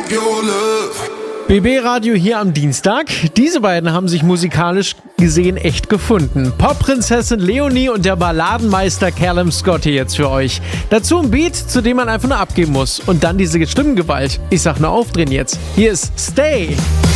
your love. BB Radio hier am Dienstag. Diese beiden haben sich musikalisch gesehen echt gefunden. Popprinzessin Leonie und der Balladenmeister Callum Scott hier jetzt für euch. Dazu ein Beat, zu dem man einfach nur abgeben muss. Und dann diese Stimmengewalt. Ich sag nur aufdrehen jetzt. Hier ist Stay.